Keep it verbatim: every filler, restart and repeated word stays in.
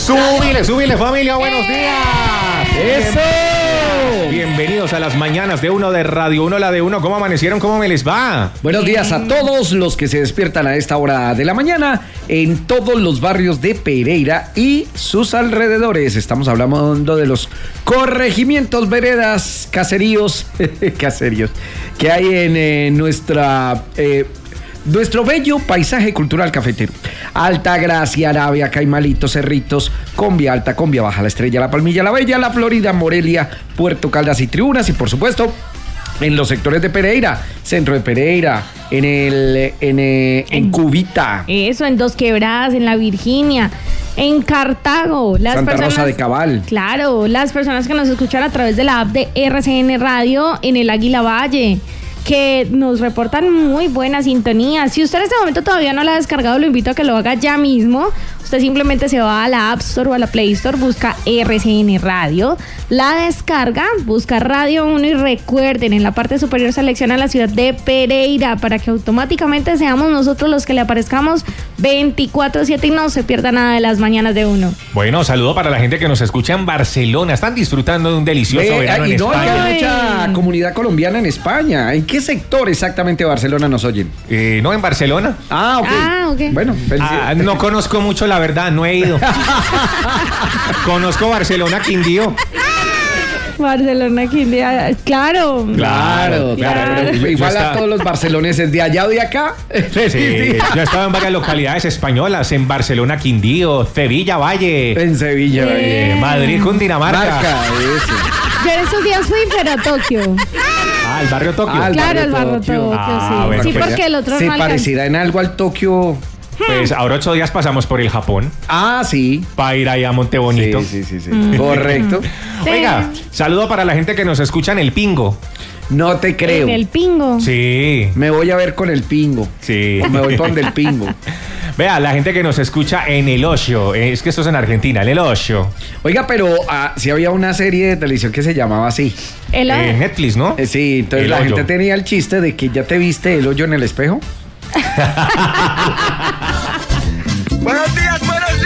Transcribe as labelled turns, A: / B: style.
A: Súbile, súbile, familia, buenos días.
B: ¡Eso!
A: Bienvenidos a las mañanas de Uno de Radio Uno, la de Uno. ¿Cómo amanecieron? ¿Cómo me les va?
B: Buenos días a todos los que se despiertan a esta hora de la mañana en todos los barrios de Pereira y sus alrededores. Estamos hablando de los corregimientos, veredas, caseríos, caseríos que hay en eh, nuestra... Eh, Nuestro bello paisaje cultural cafetero. Altagracia, Arabia, Caimalitos, Cerritos, Combia Alta, Combia Baja, La Estrella, La Palmilla, La Bella, La Florida, Morelia, Puerto Caldas y Tribunas. Y por supuesto, en los sectores de Pereira, centro de Pereira, en el en, eh, en, en Cubita.
C: Eso, en Dos Quebradas, en La Virginia, en Cartago. Las
B: Santa
C: personas,
B: Rosa de Cabal.
C: Claro, las personas que nos escuchan a través de la app de R C N Radio en el Águila Valle, que nos reportan muy buena sintonía. Si usted en este momento todavía no la ha descargado, lo invito a que lo haga ya mismo. Usted simplemente se va a la App Store o a la Play Store, busca R C N Radio, la descarga, busca Radio uno y recuerden, en la parte superior selecciona la ciudad de Pereira para que automáticamente seamos nosotros los que le aparezcamos veinticuatro siete y no se pierda nada de las mañanas de Uno.
A: Bueno, saludo para la gente que nos escucha en Barcelona. Están disfrutando de un delicioso
B: Ve,
A: verano
B: y
A: en
B: no,
A: España.
B: hay mucha comunidad colombiana en España. ¿En qué sector exactamente de Barcelona nos oyen?
A: Eh, no, en Barcelona.
B: Ah, ok.
C: Ah, ok.
B: Bueno,
A: Ah, no conozco mucho, la verdad, no he ido. Conozco Barcelona, Quindío.
C: Barcelona, Quindío, claro.
B: Claro, claro.
C: Claro.
B: Pero igual
A: Yo
B: a
A: está-
B: todos los barceloneses de allá o de acá.
A: Sí, sí. Yo he estado en varias localidades españolas, en Barcelona, Quindío, Sevilla, Valle,
B: En Sevilla.
C: Eh,
A: eh, Madrid, Cundinamarca.
B: Marca, eso.
C: Yo en esos días fui, pero a Tokio.
A: Ah, el barrio Tokio.
B: Ah, el
C: Claro, el
B: barrio
C: barrio
B: Tokio.
C: Tokio,
A: Ah,
C: sí.
A: bueno,
C: sí,
A: pues
C: porque el otro
B: ¿Se
C: no alcanza.
B: parecerá en algo al Tokio?
A: Pues ahora ocho días pasamos por el Japón
B: Ah, sí.
A: para ir ahí a Monte Bonito.
B: Sí, sí, sí, sí. Correcto.
C: Sí.
A: Oiga, saludo para la gente que nos escucha en el Pingo.
B: No te creo.
C: En el Pingo.
A: Sí,
B: Me voy a ver con el pingo.
A: sí.
B: Me voy con del pingo.
A: Vea, la gente que nos escucha en el Ocho. Es que esto es en Argentina, en el Ocho.
B: Oiga, pero ah, sí había una serie de televisión que se llamaba así.
C: El
A: Eh, Netflix, ¿no?
B: Eh, sí, entonces
A: El
B: la
A: hoyo.
B: gente tenía el chiste de que ya te viste el hoyo en el espejo.
D: Buenos días, buenos